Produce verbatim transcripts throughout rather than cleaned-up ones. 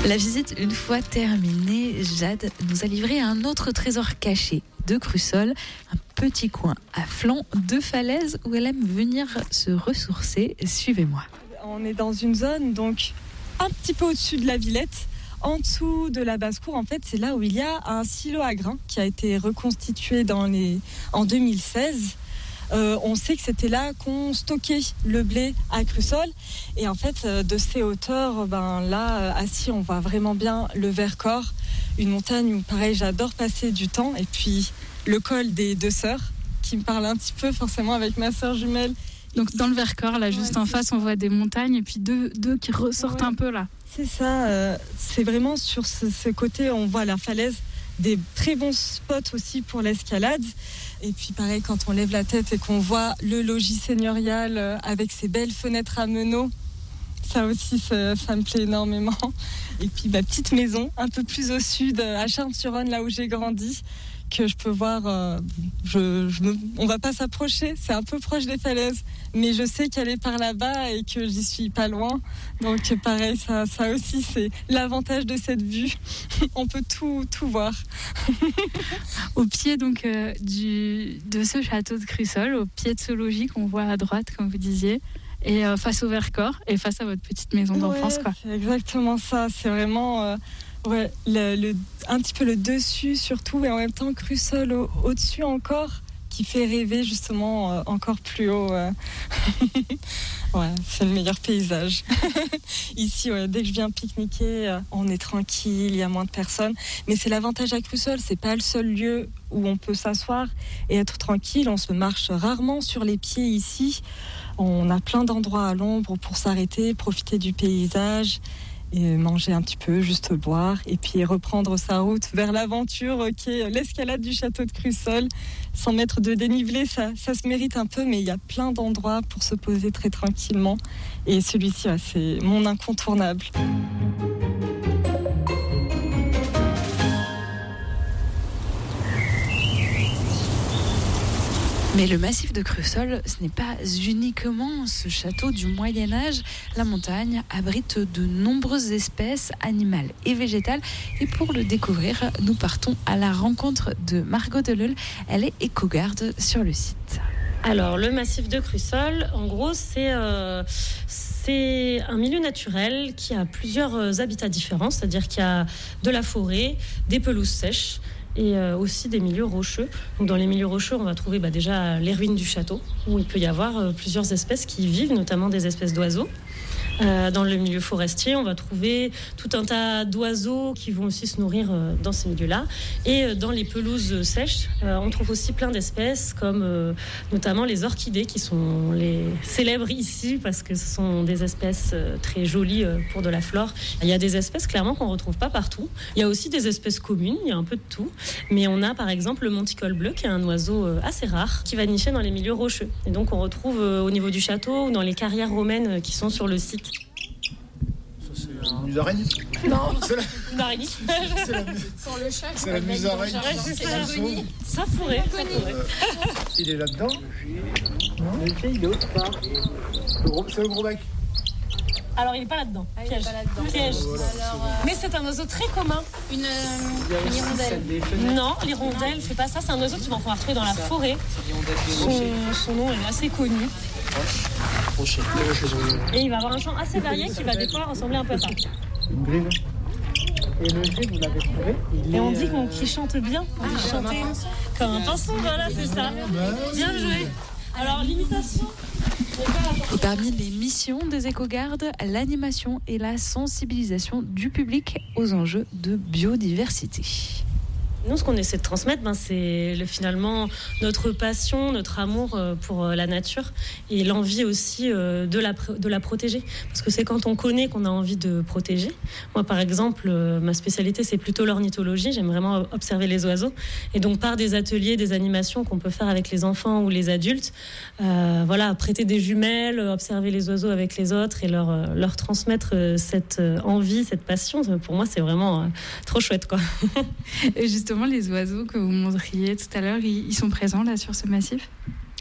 La visite une fois terminée, Jade nous a livré un autre trésor caché de Crussol, un petit coin à flanc de falaise où elle aime venir se ressourcer. Suivez-moi. On est dans une zone donc un petit peu au-dessus de la Villette. En dessous de la basse-cour, en fait, c'est là où il y a un silo à grains qui a été reconstitué dans les... en deux mille seize. Euh, on sait que c'était là qu'on stockait le blé à Crussol. Et en fait, de ces hauteurs, ben là, assis, on voit vraiment bien le Vercors, une montagne où, pareil, j'adore passer du temps. Et puis, le col des deux sœurs, qui me parle un petit peu forcément avec ma sœur jumelle. Donc, dans le Vercors, là, juste ouais, en face, ça. On voit des montagnes et puis deux, deux qui ressortent ouais. un peu, là. C'est ça. Euh, c'est vraiment sur ce, ce côté, on voit la falaise. Des très bons spots aussi pour l'escalade. Et puis pareil, quand on lève la tête et qu'on voit le logis seigneurial avec ses belles fenêtres à meneaux, ça aussi, ça, ça me plaît énormément. Et puis ma petite maison, un peu plus au sud, à Charnes-sur-Rhône, là où j'ai grandi, que je peux voir. Euh, je, je me, on va pas s'approcher, c'est un peu proche des falaises, mais je sais qu'elle est par là-bas et que j'y suis pas loin. Donc pareil, ça, ça aussi, c'est l'avantage de cette vue. On peut tout, tout voir. Au pied donc euh, du, de ce château de Crussol, au pied de ce logis qu'on voit à droite, comme vous disiez, et euh, face au Vercors et face à votre petite maison d'enfance, ouais, quoi. C'est exactement ça. C'est vraiment. Euh, Ouais, le, le, un petit peu le dessus surtout, et en même temps Crussol au, au-dessus encore, qui fait rêver justement euh, encore plus haut. Euh. Ouais, c'est le meilleur paysage. Ici, ouais, dès que je viens pique-niquer, euh, on est tranquille, il y a moins de personnes. Mais c'est l'avantage à Crussol, c'est pas le seul lieu où on peut s'asseoir et être tranquille. On se marche rarement sur les pieds ici. On a plein d'endroits à l'ombre pour s'arrêter, profiter du paysage. Et manger un petit peu, juste boire, et puis reprendre sa route vers l'aventure qui est l'escalade du château de Crussol. cent mètres de dénivelé, ça, ça se mérite un peu, mais il y a plein d'endroits pour se poser très tranquillement. Et celui-ci, ouais, c'est mon incontournable. Mais le massif de Crussol, ce n'est pas uniquement ce château du Moyen-Âge. La montagne abrite de nombreuses espèces animales et végétales. Et pour le découvrir, nous partons à la rencontre de Margot Deleuil. Elle est éco-garde sur le site. Alors, le massif de Crussol, en gros, c'est, euh, c'est un milieu naturel qui a plusieurs habitats différents. C'est-à-dire qu'il y a de la forêt, des pelouses sèches, et euh, aussi des milieux rocheux. Donc dans les milieux rocheux, on va trouver bah, déjà les ruines du château, où il peut y avoir euh, plusieurs espèces qui y vivent, notamment des espèces d'oiseaux. Euh, dans le milieu forestier, on va trouver tout un tas d'oiseaux qui vont aussi se nourrir euh, dans ces milieux-là. Et euh, dans les pelouses sèches, euh, on trouve aussi plein d'espèces, comme euh, notamment les orchidées, qui sont les célèbres ici, parce que ce sont des espèces euh, très jolies euh, pour de la flore. Il y a des espèces, clairement, qu'on ne retrouve pas partout. Il y a aussi des espèces communes, il y a un peu de tout. Mais on a, par exemple, le monticole bleu, qui est un oiseau euh, assez rare, qui va nicher dans les milieux rocheux. Et donc, on retrouve euh, au niveau du château, ou dans les carrières romaines euh, qui sont sur le site. C'est une musaraigne. Non, c'est la... une araignée. C'est la, Sans le chat, c'est la musaraigne. C'est, c'est la sauve. Ça pourrait. Ça pourrait. Euh, il est là-dedans. Non, le pied, il est autre part. Le gros, c'est le gros bec. Alors, il n'est pas là-dedans. Ah, il est pas là-dedans. Piège. Voilà, Alors, euh... Mais c'est un oiseau très commun. Une, euh, une hirondelle. Non, l'hirondelle ne fait pas ça. C'est un oiseau que tu vas pouvoir trouver dans la forêt. Son, son nom est assez connu. Et il va avoir un chant assez varié qui va des fois ressembler un peu à ça. Une grive. Et le G, vous l'avez trouvé. Et on dit qu'on, qu'il chante bien. On dit chanter comme un pinceau, voilà, c'est ça. Bien joué. Alors, l'imitation. Parmi les missions des éco-gardes, l'animation et la sensibilisation du public aux enjeux de biodiversité. Nous, ce qu'on essaie de transmettre, ben, c'est le, finalement notre passion, notre amour pour la nature et l'envie aussi de la, de la protéger. Parce que c'est quand on connaît qu'on a envie de protéger. Moi, par exemple, ma spécialité, c'est plutôt l'ornithologie. J'aime vraiment observer les oiseaux. Et donc, par des ateliers, des animations qu'on peut faire avec les enfants ou les adultes, euh, voilà, prêter des jumelles, observer les oiseaux avec les autres et leur, leur transmettre cette envie, cette passion, pour moi, c'est vraiment trop chouette, quoi. Et justement, les oiseaux que vous montriez tout à l'heure, ils sont présents là sur ce massif ?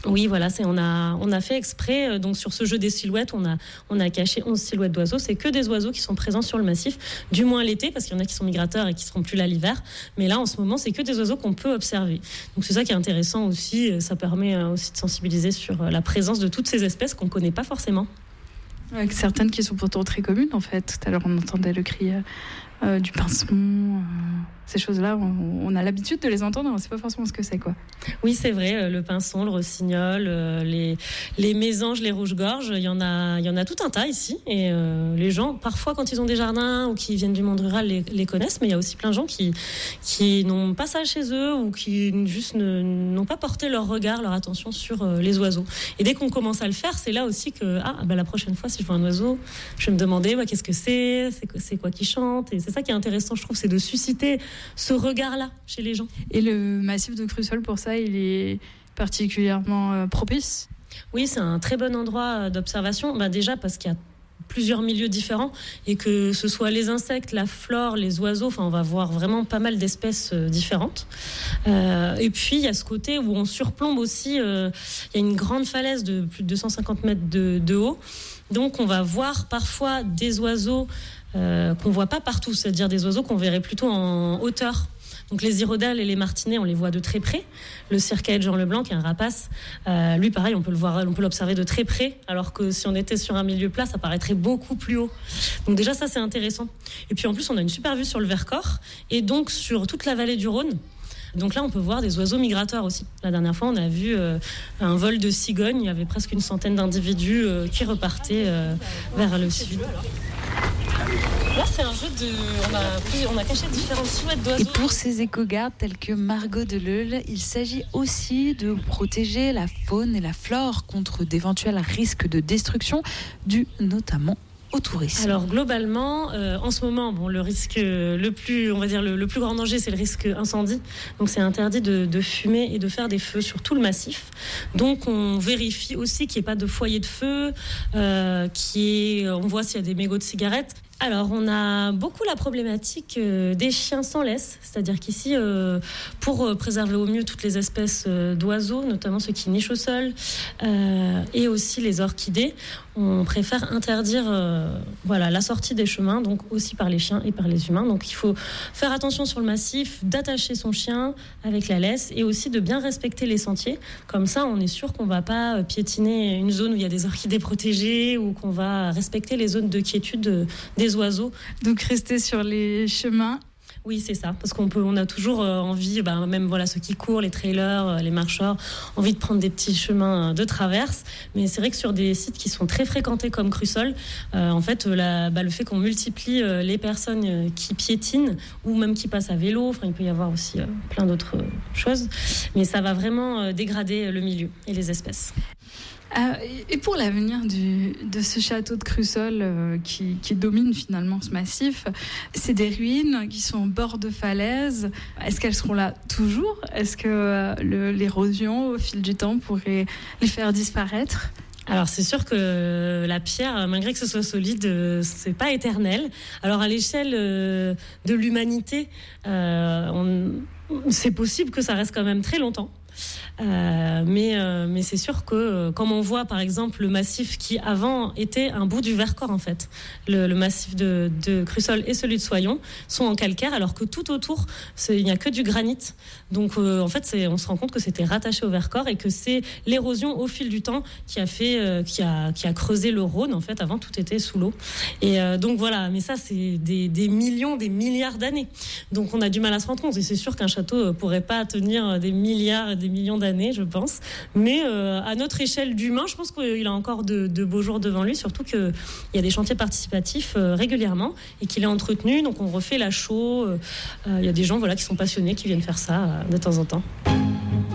Oui, voilà, c'est, on, a, on a fait exprès, donc sur ce jeu des silhouettes, on a, on a caché onze silhouettes d'oiseaux. C'est que des oiseaux qui sont présents sur le massif, du moins l'été, parce qu'il y en a qui sont migrateurs et qui ne seront plus là l'hiver. Mais là, en ce moment, c'est que des oiseaux qu'on peut observer. Donc c'est ça qui est intéressant aussi. Ça permet aussi de sensibiliser sur la présence de toutes ces espèces qu'on ne connaît pas forcément. Avec certaines qui sont pourtant très communes, en fait. Tout à l'heure, on entendait le cri euh, du pinson. Euh, ces choses-là, on, on a l'habitude de les entendre, on ne sait pas forcément ce que c'est, quoi. Oui, c'est vrai, le pinson, le rossignol, les, les mésanges, les rouges-gorges, il y en a, il y en a tout un tas ici. Et euh, les gens, parfois, quand ils ont des jardins ou qui viennent du monde rural, les, les connaissent. Mais il y a aussi plein de gens qui, qui n'ont pas ça chez eux ou qui juste ne, n'ont pas porté leur regard, leur attention sur euh, les oiseaux. Et dès qu'on commence à le faire, c'est là aussi que ah, bah, la prochaine fois, si je vois un oiseau, je vais me demander bah, qu'est-ce que c'est, c'est quoi, c'est quoi qui chante. Et c'est ça qui est intéressant, je trouve, c'est de susciter ce regard-là chez les gens. Et le massif de Crussol, pour ça, il est particulièrement euh, propice ? Oui, c'est un très bon endroit d'observation. Bah, déjà parce qu'il y a plusieurs milieux différents et que ce soit les insectes, la flore, les oiseaux, enfin on va voir vraiment pas mal d'espèces euh, différentes. Euh, et puis il y a ce côté où on surplombe aussi, euh, il y a une grande falaise de plus de deux cent cinquante mètres de, de haut. Donc on va voir parfois des oiseaux euh, qu'on ne voit pas partout, c'est-à-dire des oiseaux qu'on verrait plutôt en hauteur. Donc les hirondelles et les martinets, on les voit de très près. Le circaet de Jean Leblanc, qui est un rapace, euh, lui pareil, on peut le voir, on peut l'observer de très près, alors que si on était sur un milieu plat, ça paraîtrait beaucoup plus haut. Donc déjà ça c'est intéressant. Et puis en plus on a une super vue sur le Vercors et donc sur toute la vallée du Rhône. Donc là on peut voir des oiseaux migrateurs aussi. La dernière fois on a vu euh, un vol de cigognes, il y avait presque une centaine d'individus euh, qui repartaient euh, vers le sud. Là, c'est un jeu de. On a, on a caché différentes silhouettes d'oiseaux. Et pour ces éco-gardes tels que Margot Deleuil, il s'agit aussi de protéger la faune et la flore contre d'éventuels risques de destruction dus notamment au tourisme. Alors globalement, euh, en ce moment, bon, le risque le plus, on va dire le, le plus grand danger, c'est le risque incendie. Donc c'est interdit de, de fumer et de faire des feux sur tout le massif. Donc on vérifie aussi qu'il n'y ait pas de foyer de feu, euh, qui est, on voit s'il y a des mégots de cigarettes. Alors, on a beaucoup la problématique euh, des chiens sans laisse, c'est-à-dire qu'ici, euh, pour euh, préserver au mieux toutes les espèces euh, d'oiseaux, notamment ceux qui nichent au sol, euh, et aussi les orchidées, on préfère interdire euh, voilà, la sortie des chemins, donc aussi par les chiens et par les humains. Donc, il faut faire attention sur le massif, d'attacher son chien avec la laisse et aussi de bien respecter les sentiers. Comme ça, on est sûr qu'on ne va pas piétiner une zone où il y a des orchidées protégées ou qu'on va respecter les zones de quiétude des oiseaux. Donc rester sur les chemins. Oui, c'est ça, parce qu'on peut, on a toujours euh, envie, bah, même voilà ceux qui courent, les trailers, euh, les marcheurs, envie de prendre des petits chemins de traverse. Mais c'est vrai que sur des sites qui sont très fréquentés comme Crussol, euh, en fait, la, bah, le fait qu'on multiplie euh, les personnes euh, qui piétinent ou même qui passent à vélo, enfin, il peut y avoir aussi euh, plein d'autres euh, choses, mais ça va vraiment euh, dégrader le milieu et les espèces. Euh, et pour l'avenir du, de ce château de Crussol euh, qui, qui domine finalement ce massif, c'est des ruines qui sont au bord de falaises. Est-ce qu'elles seront là toujours ? Est-ce que euh, le, l'érosion au fil du temps pourrait les faire disparaître ? Alors c'est sûr que la pierre, malgré que ce soit solide, c'est pas éternel. Alors à l'échelle de l'humanité, euh, on, c'est possible que ça reste quand même très longtemps. Euh, mais, euh, mais c'est sûr que euh, comme on voit par exemple le massif qui avant était un bout du Vercors en fait, le, le massif de, de Crussol et celui de Soyons sont en calcaire alors que tout autour c'est, il n'y a que du granit, donc euh, en fait c'est, on se rend compte que c'était rattaché au Vercors et que c'est l'érosion au fil du temps qui a fait euh, qui, a, qui a creusé le Rhône en fait. Avant tout était sous l'eau et euh, donc voilà, mais ça c'est des, des millions des milliards d'années, donc on a du mal à se rendre compte et c'est sûr qu'un château pourrait pas tenir des milliards et des millions d'années je pense, mais euh, à notre échelle d'humain je pense qu'il a encore de, de beaux jours devant lui, surtout qu'il y a des chantiers participatifs euh, régulièrement et qu'il est entretenu, donc on refait la chaux, il euh, euh, y a des gens voilà, qui sont passionnés qui viennent faire ça euh, de temps en temps.